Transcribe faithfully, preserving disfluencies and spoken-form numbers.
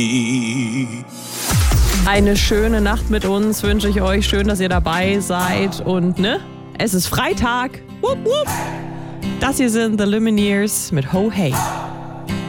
Eine schöne Nacht mit uns wünsche ich euch. Schön, dass ihr dabei seid. Und ne, es ist Freitag. Wupp, wupp. Das hier sind The Lumineers mit Ho Hey.